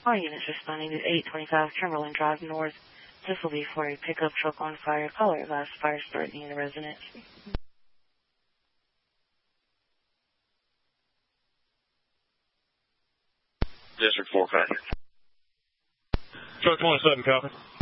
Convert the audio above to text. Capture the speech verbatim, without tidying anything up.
All units responding to eight twenty-five Cumberland Drive North. This will be for a pickup truck on fire. Caller advised fire starting in the residence. District four, copy. Truck twenty-seven, copy.